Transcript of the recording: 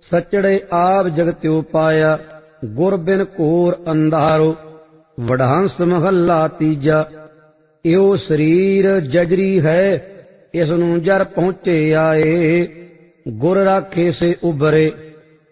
ਸਚੜੇ ਆਪ ਜਗਤਿਉ ਪਾਇਆ, ਗੁਰ ਬਿਨ ਘੋਰ ਅੰਧਾਰੋ। ਵਡਹੰਸ ਮਹੱਲਾ ਤੀਜਾ। ਇਉ ਸਰੀਰ ਜਜਰੀ ਹੈ, ਇਸ ਨੂੰ ਜਰ ਪਹੁੰਚੇ ਆਏ। ਗੁਰ ਰਾਖੇ ਸੇ ਉਬਰੇ,